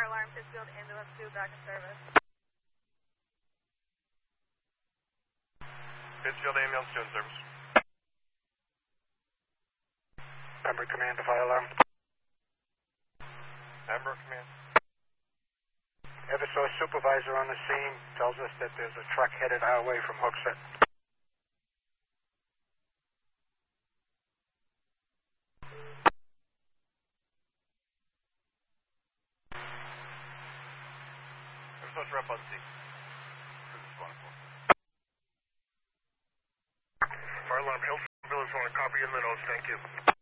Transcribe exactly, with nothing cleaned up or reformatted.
alarm, Pittsfield ambulance two back in service. Pittsfield ambulance two in service. Pembroke Command to fire alarm. Pembroke Command. Eversource supervisor on the scene tells us that there's a truck headed our way from Hooksett. Eversource rep on scene. Fire alarm, Hill Village, want to copy in the notes, thank you.